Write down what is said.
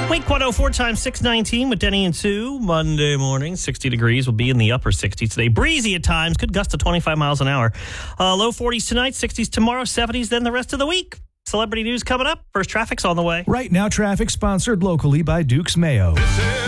Wake 104 times 619 with Denny and Sue. Monday morning, 60 degrees. Will be in the upper 60s today. Breezy at times. Could gust to 25 miles an hour. Low 40s tonight, 60s tomorrow, 70s then the rest of the week. Celebrity news coming up. First traffic's on the way. Right now, traffic sponsored locally by Duke's Mayo.